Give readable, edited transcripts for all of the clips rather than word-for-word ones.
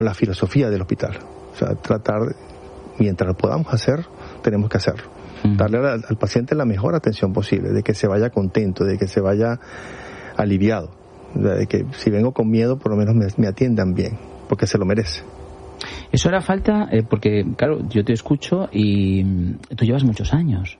la filosofía del hospital. O sea, tratar, mientras lo podamos hacer, tenemos que hacerlo. Darle al paciente la mejor atención posible, de que se vaya contento, de que se vaya aliviado, de que si vengo con miedo, por lo menos me atiendan bien, porque se lo merece. Eso hará falta, porque, claro, yo te escucho y tú llevas muchos años.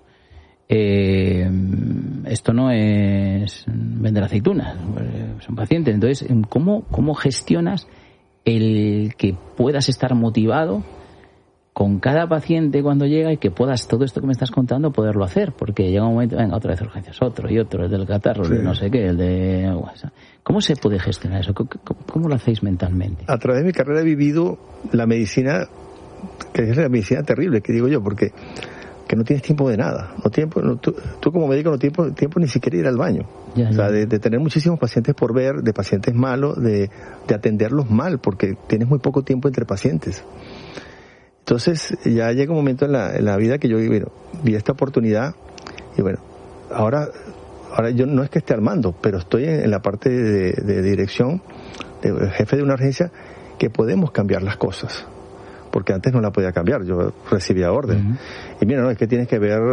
Esto no es vender aceitunas, son pacientes. Entonces, ¿cómo gestionas el que puedas estar motivado con cada paciente cuando llega y que puedas todo esto que me estás contando poderlo hacer? Porque llega un momento, venga, otra vez urgencias, otro, el del catarro, sí, el de no sé qué, el de... ¿Cómo se puede gestionar eso? ¿Cómo lo hacéis mentalmente? A través de mi carrera he vivido la medicina, que es la medicina terrible, que digo yo, porque que no tienes tiempo de nada. Tú como médico no tienes tiempo ni siquiera ir al baño. Ya. O sea, de tener muchísimos pacientes por ver, de pacientes malos, de atenderlos mal, porque tienes muy poco tiempo entre pacientes. Entonces ya llega un momento en la vida que yo vi esta oportunidad y ahora yo no es que esté al mando, pero estoy en la parte de dirección, de jefe de una urgencia, que podemos cambiar las cosas, porque antes no la podía cambiar, yo recibía orden. Uh-huh. Y mira, no, es que tienes que ver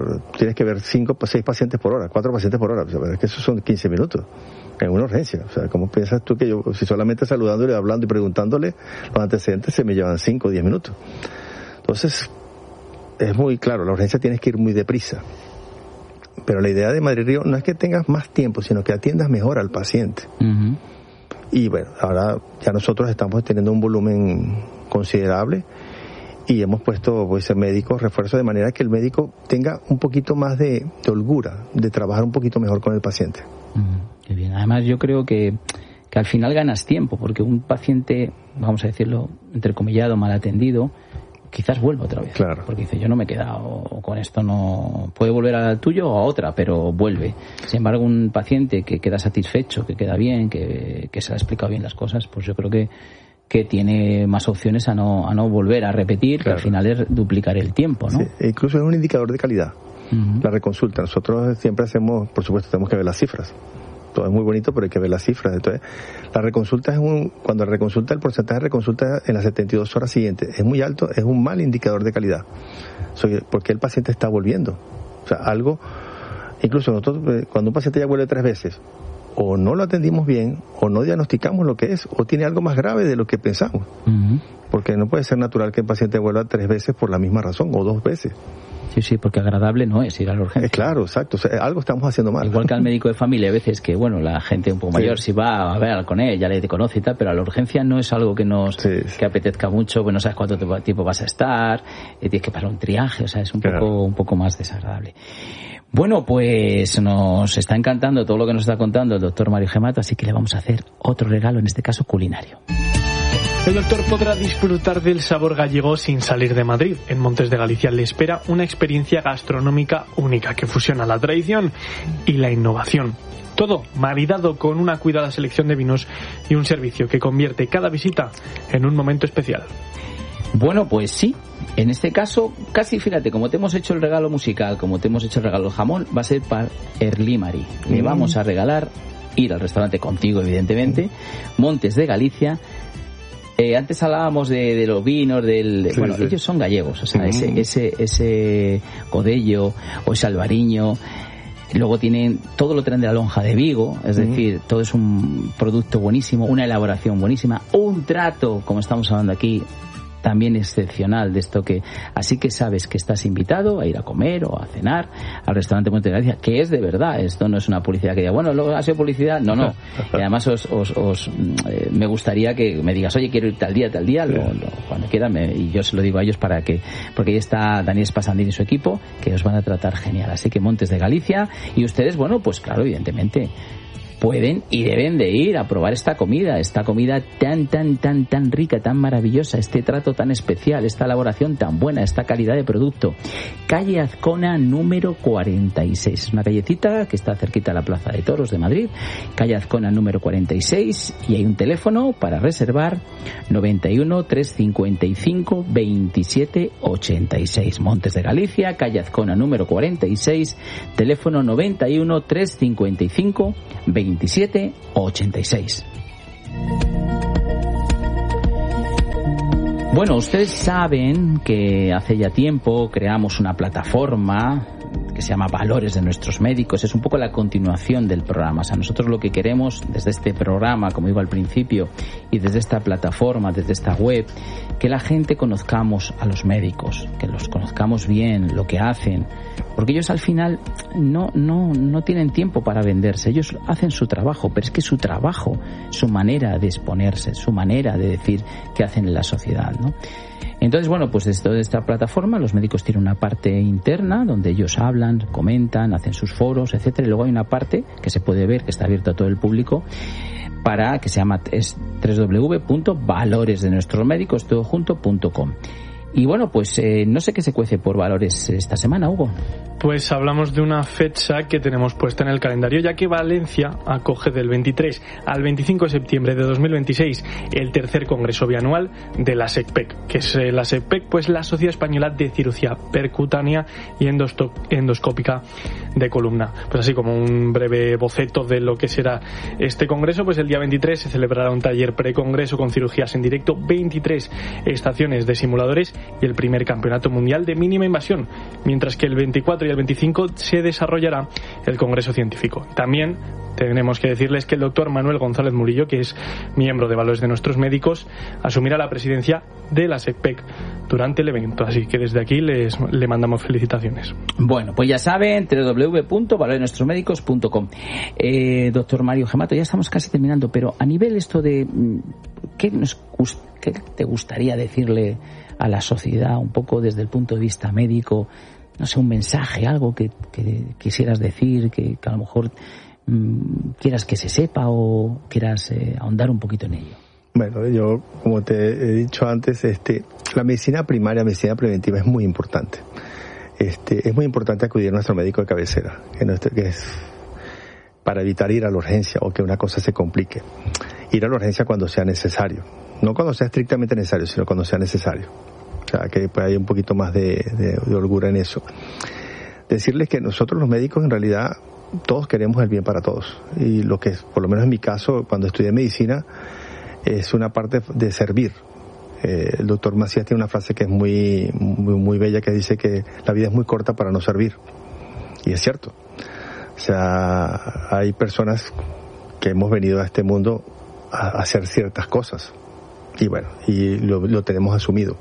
5 o 6 pacientes por hora, 4 pacientes por hora, o sea, es que eso son 15 minutos en una urgencia. O sea, ¿cómo piensas tú que yo, si solamente saludándole, hablando y preguntándole los antecedentes, se me llevan 5 o 10 minutos? Entonces, es muy claro, la urgencia tienes que ir muy deprisa. Pero la idea de Madrid Río no es que tengas más tiempo, sino que atiendas mejor al paciente. Uh-huh. Y ahora ya nosotros estamos teniendo un volumen considerable y hemos puesto médicos, refuerzos, de manera que el médico tenga un poquito más de holgura, de trabajar un poquito mejor con el paciente. Qué bien. Además, yo creo que al final ganas tiempo, porque un paciente, vamos a decirlo, entrecomillado, mal atendido, quizás vuelva otra vez. Claro. Porque dice, yo no me he quedado con esto, no puede volver al tuyo o a otra, pero vuelve. Sin embargo, un paciente que queda satisfecho, que queda bien, que se le ha explicado bien las cosas, pues yo creo que tiene más opciones a no volver a repetir, claro, que al final es duplicar el tiempo, ¿no? Sí, incluso es un indicador de calidad. Uh-huh. La reconsulta. Nosotros siempre hacemos, por supuesto, tenemos que ver las cifras. Todo es muy bonito, pero hay que ver las cifras. Entonces, la reconsulta cuando reconsulta, el porcentaje de reconsulta en las 72 horas siguientes es muy alto, es un mal indicador de calidad. Porque el paciente está volviendo. O sea, incluso nosotros, cuando un paciente ya vuelve 3 veces, o no lo atendimos bien, o no diagnosticamos lo que es, o tiene algo más grave de lo que pensamos. Uh-huh. Porque no puede ser natural que el paciente vuelva 3 veces por la misma razón, o 2 veces. Sí, porque agradable no es ir a la urgencia. Claro, exacto. O sea, algo estamos haciendo mal. Igual que al médico de familia, a veces que, la gente un poco mayor, si va a ver con él, ya le conoce y tal, pero a la urgencia no es algo que que apetezca mucho, pues no sabes cuánto tiempo vas a estar, tienes que pasar un triaje, o sea, es un poco más desagradable. Bueno, pues nos está encantando todo lo que nos está contando el doctor Mario Gemato, así que le vamos a hacer otro regalo, en este caso culinario. El doctor podrá disfrutar del sabor gallego sin salir de Madrid. En Montes de Galicia le espera una experiencia gastronómica única que fusiona la tradición y la innovación. Todo maridado con una cuidada selección de vinos y un servicio que convierte cada visita en un momento especial. Bueno, pues sí. En este caso, casi fíjate, como te hemos hecho el regalo musical, como te hemos hecho el regalo jamón, va a ser para Erlimari. Le vamos a regalar, ir al restaurante contigo, evidentemente, Montes de Galicia. Antes hablábamos de los vinos, ellos son gallegos, o sea, ese Godello o ese Albariño. Luego todo lo traen de la lonja de Vigo, es decir, todo es un producto buenísimo, una elaboración buenísima, un trato, como estamos hablando aquí, también excepcional de esto así que sabes que estás invitado a ir a comer o a cenar al restaurante Montes de Galicia, que es de verdad, esto no es una publicidad que diga, luego ha sido publicidad, no. Y además me gustaría que me digas, oye, quiero ir tal día, cuando quieran, y yo se lo digo a ellos porque ahí está Daniel Spasandini y su equipo, que os van a tratar genial. Así que Montes de Galicia, y ustedes, pues claro, evidentemente pueden y deben de ir a probar esta comida tan rica, tan maravillosa, este trato tan especial, esta elaboración tan buena, esta calidad de producto. Calle Azcona número 46, es una callecita que está cerquita de la Plaza de Toros de Madrid, calle Azcona número 46, y hay un teléfono para reservar, 91 355 27 86. Montes de Galicia, calle Azcona número 46, teléfono 91 355 27 86. Bueno, ustedes saben que hace ya tiempo creamos una plataforma que se llama Valores de Nuestros Médicos. Es un poco la continuación del programa. O sea, nosotros lo que queremos desde este programa, como digo al principio, y desde esta plataforma, desde esta web, que la gente conozcamos a los médicos, que los conozcamos bien, lo que hacen, porque ellos al final no tienen tiempo para venderse. Ellos hacen su trabajo, pero es que su trabajo, su manera de exponerse, su manera de decir qué hacen en la sociedad, ¿no? Entonces, bueno, pues desde toda esta plataforma los médicos tienen una parte interna donde ellos hablan, comentan, hacen sus foros, etcétera, y luego hay una parte que se puede ver, que está abierta a todo el público, que se llama www.valoresdenuestrosmédicos.com. Y bueno, pues no sé qué se cuece por Valores esta semana, Hugo. Pues hablamos de una fecha que tenemos puesta en el calendario, ya que Valencia acoge del 23 al 25 de septiembre de 2026 el tercer congreso bianual de la SECPEC, que es la SECPEC, pues la Sociedad Española de Cirugía Percutánea y Endoscópica de Columna. Pues así como un breve boceto de lo que será este congreso, pues el día 23 se celebrará un taller precongreso con cirugías en directo, 23 estaciones de simuladores y el primer campeonato mundial de mínima invasión, mientras que el 24 y el 25 se desarrollará el congreso científico. También tenemos que decirles que el doctor Manuel González Murillo, que es miembro de Valores de Nuestros Médicos, asumirá la presidencia de la SECPEC durante el evento, así que desde aquí le mandamos felicitaciones. Bueno, pues ya saben, www.valoresdenuestrosmédicos.com. Doctor Mario Gemato, ya estamos casi terminando, pero a nivel esto de ¿qué te gustaría decirle a la sociedad un poco desde el punto de vista médico? No sé, un mensaje, algo que quisieras decir, que a lo mejor quieras que se sepa o quieras ahondar un poquito en ello. Bueno, yo, como te he dicho antes, la medicina primaria, medicina preventiva es muy importante. Es muy importante acudir a nuestro médico de cabecera, que es para evitar ir a la urgencia o que una cosa se complique. Ir a la urgencia cuando sea necesario. No cuando sea estrictamente necesario, sino cuando sea necesario. O sea, que pues, hay un poquito más de holgura en eso. Decirles que nosotros los médicos en realidad todos queremos el bien para todos. Y lo que es, por lo menos en mi caso, cuando estudié medicina, es una parte de servir. El doctor Macías tiene una frase que es muy, muy, muy bella, que dice que la vida es muy corta para no servir. Y es cierto. O sea, hay personas que hemos venido a este mundo a hacer ciertas cosas. Y bueno, y lo tenemos asumido.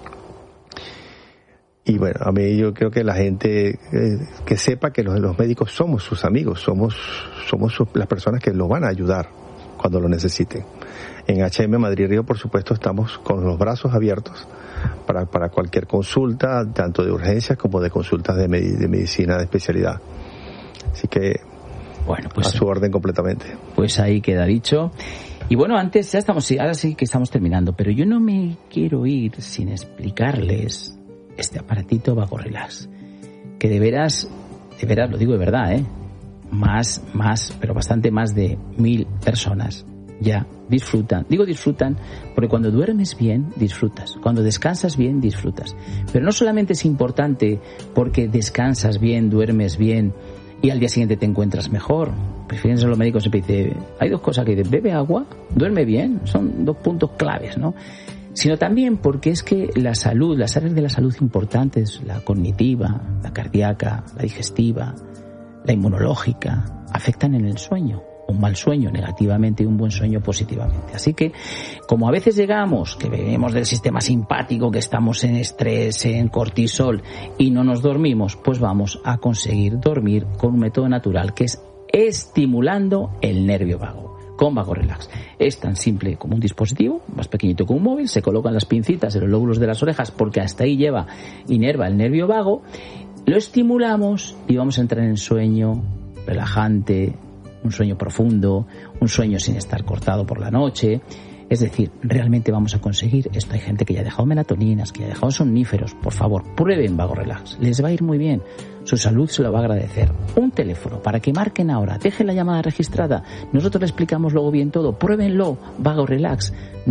Y bueno, a mí yo creo que la gente que sepa que los médicos somos sus amigos, somos las personas que los van a ayudar cuando lo necesiten. En HM Madrid Río, por supuesto, estamos con los brazos abiertos para cualquier consulta, tanto de urgencias como de consultas de medicina de especialidad. Así que, bueno, pues, a su orden completamente. Pues ahí queda dicho. Y bueno, ahora sí que estamos terminando, pero yo no me quiero ir sin explicarles este aparatito Vago Relax, que de veras, lo digo de verdad, pero bastante más de 1.000 personas ya disfrutan. Digo disfrutan porque cuando duermes bien, disfrutas. Cuando descansas bien, disfrutas. Pero no solamente es importante porque descansas bien, duermes bien y al día siguiente te encuentras mejor. Pues fíjense, los médicos siempre dicen, hay dos cosas que dicen, bebe agua, duerme bien, son dos puntos claves, ¿no? Sino también porque es que las áreas de la salud importantes, la cognitiva, la cardíaca, la digestiva, la inmunológica, afectan en el sueño. Un mal sueño negativamente y un buen sueño positivamente. Así que, como a veces llegamos, que venimos del sistema simpático, que estamos en estrés, en cortisol y no nos dormimos, pues vamos a conseguir dormir con un método natural que es estimulando el nervio vago. Con Vago Relax. Es tan simple como un dispositivo, más pequeñito que un móvil, se colocan las pincitas en los lóbulos de las orejas porque hasta ahí inerva el nervio vago, lo estimulamos y vamos a entrar en sueño relajante, un sueño profundo, un sueño sin estar cortado por la noche. Es decir, realmente vamos a conseguir esto. Hay gente que ya ha dejado melatoninas, que ya ha dejado somníferos. Por favor, prueben Vago Relax. Les va a ir muy bien. Su salud se lo va a agradecer. Un teléfono para que marquen ahora. Dejen la llamada registrada. Nosotros le explicamos luego bien todo. Pruébenlo. Vago Relax.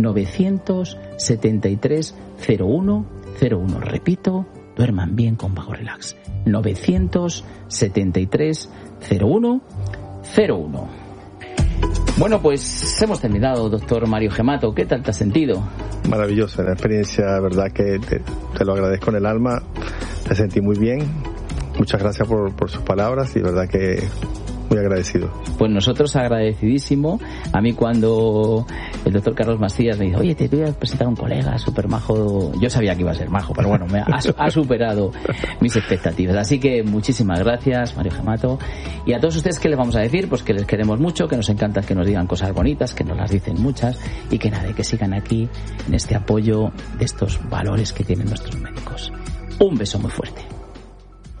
973-0101. Repito, duerman bien con Vago Relax. 973-0101. Bueno, pues hemos terminado, doctor Mario Gemato. ¿Qué tal te has sentido? Maravilloso, la experiencia, verdad que te lo agradezco en el alma. Me sentí muy bien. Muchas gracias por sus palabras y verdad que muy agradecido. Pues nosotros agradecidísimo. A mí cuando el doctor Carlos Macías me dijo, oye, te voy a presentar a un colega súper majo, yo sabía que iba a ser majo, pero bueno, me ha superado mis expectativas. Así que muchísimas gracias, Mario Gemato. Y a todos ustedes, ¿qué les vamos a decir? Pues que les queremos mucho, que nos encanta que nos digan cosas bonitas, que nos las dicen muchas, y que nada, que sigan aquí en este apoyo de estos valores que tienen nuestros médicos. Un beso muy fuerte.